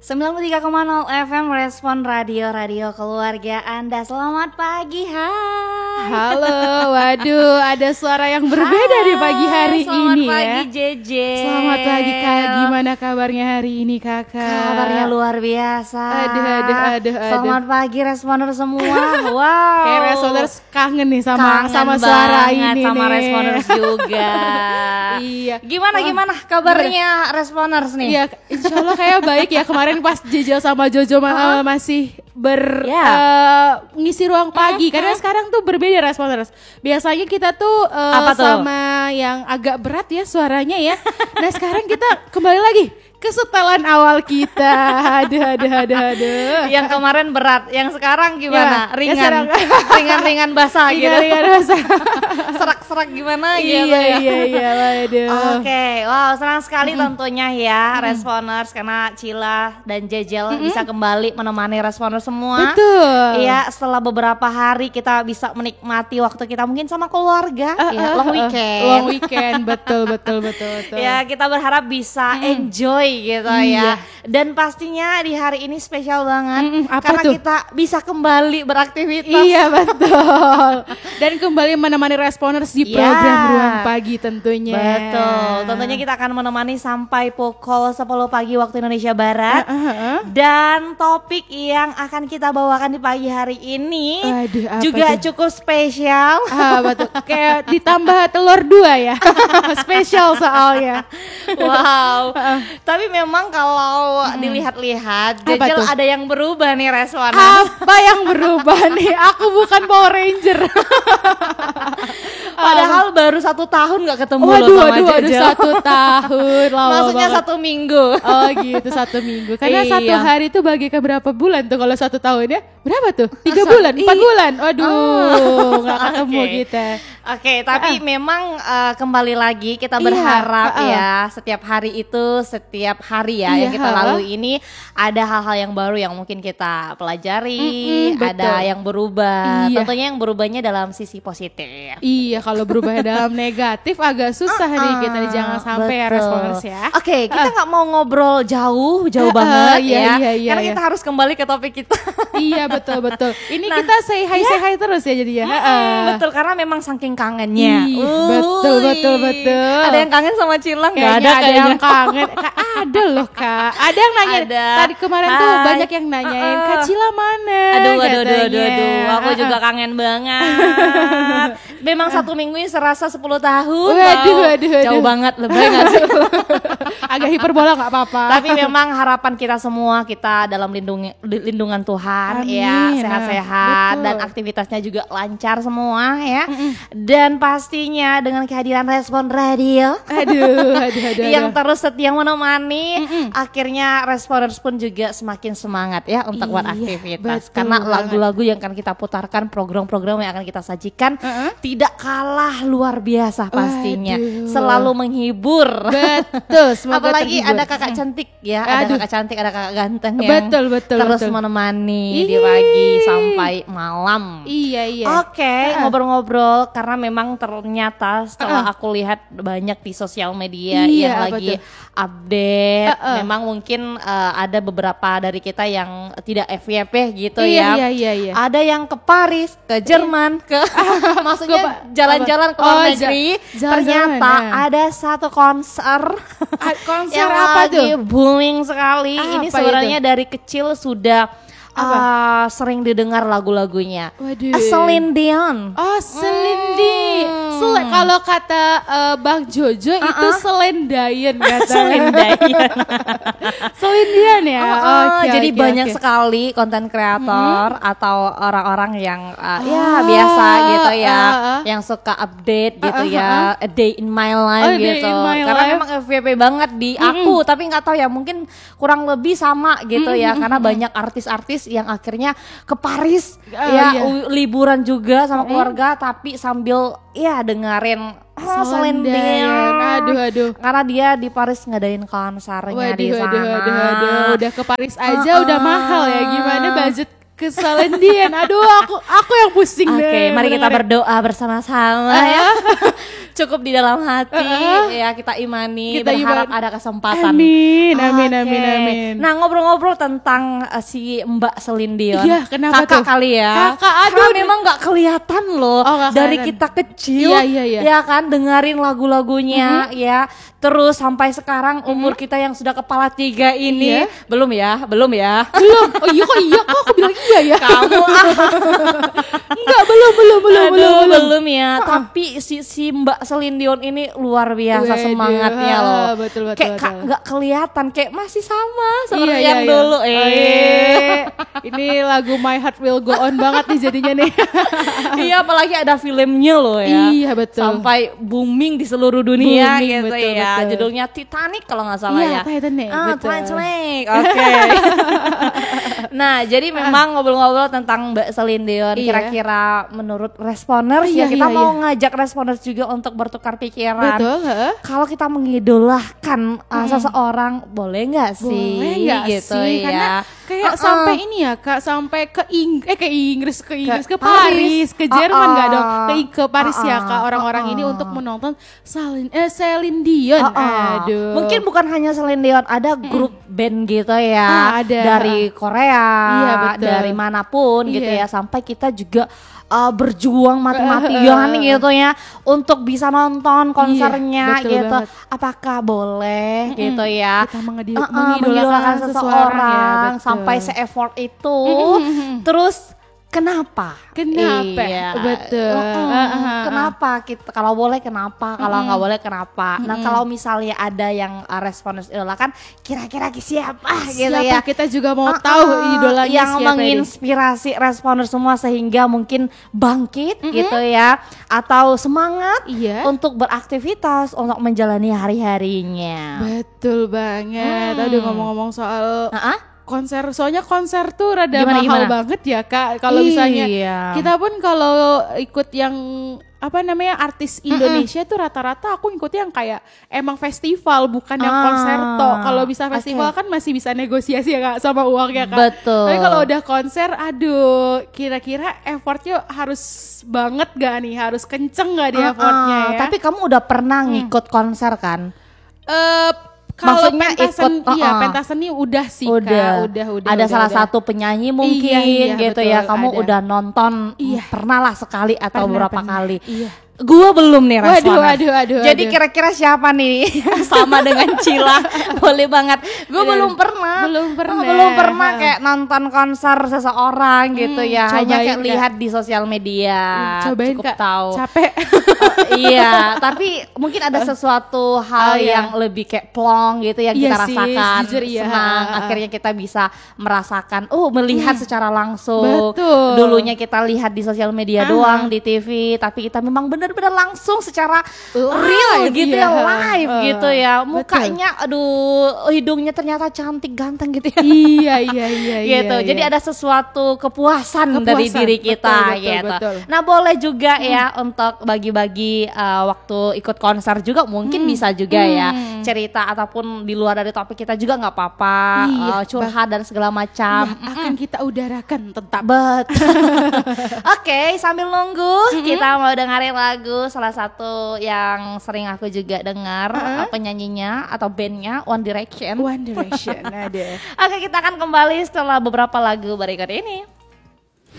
93,0 FM Respon Radio keluarga Anda. Selamat pagi, hai. Halo, waduh ada suara yang berbeda di pagi hari ini ya. Selamat pagi JJ. Selamat pagi Kak, gimana kabarnya hari ini Kakak? Kabarnya luar biasa. Aduh. Selamat pagi Responer semua. Wow. Kayak Responers kangen nih sama suara ini sama nih. Responers juga. Iya. Gimana kabarnya Responers nih? Iya, insya Allah kayak baik ya. Kemarin pas Jejel sama Jojo masih ngisi ruang pagi. Karena sekarang tuh berbeda Responers. Biasanya kita tuh sama yang agak berat ya suaranya ya. Nah sekarang kita kembali lagi ke setelan awal kita. Aduh. Yang kemarin berat, yang sekarang gimana? Ya, Ringan basah gitu. Ringan basah. Serak-serak gimana gitu ya. Iya, waduh. Oke, wow senang sekali tentunya ya Responers, karena Cila dan Jejel bisa kembali menemani Responers semua. Betul. Iya, setelah beberapa hari kita bisa menikmati waktu kita mungkin sama keluarga, long weekend. Betul. Ya, kita berharap bisa enjoy gitu ya. Dan pastinya di hari ini spesial banget karena tuh? kita bisa kembali beraktivitas. Iya betul. Dan kembali menemani Responers di program Ruang Pagi tentunya. Betul. Tentunya kita akan menemani sampai pukul 10 pagi waktu Indonesia Barat. Dan topik yang akan kita bawakan di pagi hari ini juga cukup spesial. Betul. Kayak ditambah telur 2 ya. Spesial soalnya. Wow. Tapi memang kalau dilihat-lihat Jejel ada yang berubah nih Responers. Apa yang berubah nih? Aku bukan Power Ranger. Padahal baru 1 tahun gak ketemu Waduh, sama Jejel. 1 tahun. Maksudnya 1 minggu. Oh gitu, 1 minggu. Karena 1 hari itu bagikan berapa bulan tuh kalau 1 tahun ya? Berapa tuh? 3 bulan? 4 bulan? Waduh, gak ketemu kita. Oke, tapi memang kembali lagi kita berharap ya setiap hari yang kita lalui ini ada hal-hal yang baru yang mungkin kita pelajari, ada yang berubah. Tentunya yang berubahnya dalam sisi positif. Iya, kalau berubah dalam negatif agak susah nih kita, jangan sampai ya Responers ya. Oke, kita nggak mau ngobrol jauh banget ya. Karena kita harus kembali ke topik kita. Iya, betul. Ini kita say hi terus ya jadi ya. Betul, karena memang saking kangennya. Betul. Ada yang kangen sama Cila? Nggak ada yang kangen. Ada loh Kak. Ada yang nanya. Tadi kemarin tuh banyak yang nanyain Kak Cila mana? Aduh. Aku juga kangen banget. Memang 1 minggu ini serasa 10 tahun. Waduh. Jauh banget, lebay nggak sih? Agak hiperbola nggak apa-apa. Tapi memang harapan kita semua kita dalam lindungan Tuhan. Amin. Ya, sehat-sehat dan aktivitasnya juga lancar semua ya. Dan pastinya dengan kehadiran Respon Radio. Aduh. Yang terus setia menemani, akhirnya Responers pun juga semakin semangat ya untuk beraktivitas. Karena lagu-lagu yang akan kita putarkan, program-program yang akan kita sajikan tidak kalah luar biasa pastinya. Selalu menghibur. Betul. Apalagi ada kakak cantik ya, ada kakak cantik, ada kakak ganteng yang terus menemani di pagi sampai malam. Iya. Oke, ngobrol-ngobrol karena memang ternyata setelah aku lihat banyak di sosial media yang lagi update, memang mungkin ada beberapa dari kita yang tidak FYP gitu ya. Iya. Ada yang ke Paris, ke Jerman, maksudnya jalan-jalan ke luar negeri. Ternyata ada satu konser yang apa lagi tuh? booming sekali. Ini sebenarnya dari kecil sudah sering didengar lagu-lagunya. Celine Dion. Oh, Celine Dion. Kalau kata Bang Jojo itu Celine Dion katanya. Celine Dion ya. Jadi banyak sekali konten kreator atau orang-orang yang biasa gitu ya, yang suka update gitu ya, a day in my life gitu. Karena memang FYP banget di aku, tapi nggak tahu ya, mungkin kurang lebih sama gitu ya, karena banyak artis-artis yang akhirnya ke Paris liburan juga sama keluarga, tapi sambil dengerin Celine Dion. Aduh. Karena dia di Paris ngadain konsernya di sana. Udah ke Paris aja udah mahal ya. Gimana budget ke Celine Dion? Aduh, aku yang pusing deh. Oke, mari kita berdoa bersama-sama ya. cukup di dalam hati ya, kita imani, kita berharap ada kesempatan. Amin, amin, amin, amin. Nah, ngobrol-ngobrol tentang si Mbak Celine Dion. Iya, kenapa kakak tuh? Kali ya. Kakak, aduh. Karena memang nggak kelihatan loh dari kelihatan. kita kecil, Iya. ya kan, dengerin lagu-lagunya, ya. Terus sampai sekarang umur kita yang sudah kepala 3 ini, belum ya. Belum. Oh iya kok aku bilang iya ya. Kamu Enggak, belum. Ya. Tapi si Mbak Celine Dion ini luar biasa semangatnya loh. Betul. Kayak nggak kelihatan, kayak masih sama seperti Iya. yang dulu. Ini lagu My Heart Will Go On banget nih jadinya nih. Iya, apalagi ada filmnya loh ya. Iya, betul. Sampai booming di seluruh dunia gitu betul, ya. betul. Judulnya Titanic kalau nggak salah ya. Titanic, betul. Titanic. Oke. Nah, jadi memang ngobrol-ngobrol tentang Mbak Celine Dion. Kira-kira menurut responders ya, kita mau ngajak responders juga untuk bertukar pikiran. Betul. Kalau kita mengidolakan seseorang, boleh nggak sih? Boleh nggak gitu sih? ya. Karena kayak sampai ini ya Kak, sampai ke Inggris, ke Paris, ke Jerman nggak dong? Ke Paris ya Kak, orang-orang ini untuk menonton Celine Dion. Aduh. Mungkin bukan hanya Celine Dion, ada grup band gitu ya, ada. dari Korea, dari manapun gitu ya, sampai kita juga berjuang mati-matian gitu ya untuk bisa nonton konsernya gitu. Banget. Apakah boleh gitu ya kita mengidolakan seseorang ya, sampai se-effort itu? Terus kenapa? Iya. Betul. Kenapa kita, kalau boleh kenapa, kalau nggak boleh kenapa? Nah, kalau misalnya ada yang responders idolakan, kira-kira siapa gitu ya? Kita juga mau tahu idolanya yang siapa menginspirasi responders semua sehingga mungkin bangkit gitu ya, atau semangat untuk beraktivitas, untuk menjalani hari-harinya. Betul banget. Aduh, ngomong-ngomong soal konser, soalnya konser tuh rada Gimana? mahal banget ya Kak. Kalau misalnya kita pun kalau ikut yang artis Indonesia tuh rata-rata aku ikutnya yang kayak emang festival, bukan yang konser toh. Kalau bisa festival kan masih bisa negosiasi ya Kak sama uangnya Kak. Betul. Tapi kalau udah konser, aduh, kira-kira effortnya harus banget gak nih? Harus kenceng gak di effortnya ya? Tapi kamu udah pernah ngikut konser kan? Kalau maksudnya pentas seni udah sih Kak, udah. Ada salah satu penyanyi mungkin gitu betul, ya, kamu ada. udah nonton, pernah lah sekali atau beberapa kali. Iya. Gue belum nih responder. Waduh. Jadi kira-kira siapa nih? Sama dengan Cila, boleh banget. Gue belum pernah kayak nonton konser seseorang gitu ya. Hanya kayak lihat di sosial media. Cobain cukup Kak, tahu. capek. Iya, tapi mungkin ada sesuatu hal yang lebih kayak plong gitu yang kita rasakan. Jujur, senang, akhirnya kita bisa melihat secara langsung. Betul. Dulunya kita lihat di sosial media doang, di TV, tapi kita memang benar-benar langsung secara real gitu ya, live gitu ya. Mukanya hidungnya ternyata cantik, ganteng gitu ya. Iya. Gitu. Jadi ada sesuatu kepuasan dari diri kita gitu. Betul. Nah, boleh juga ya untuk bagi-bagi waktu ikut konser juga mungkin bisa juga ya cerita ataupun di luar dari topik kita juga nggak apa-apa, curhat dan segala macam. Akan kita udarakan tetap. Oke, sambil nunggu kita mau dengerin lagu salah satu yang sering aku juga dengar, penyanyinya atau bandnya One Direction. Ada. Oke, kita akan kembali setelah beberapa lagu berikut ini.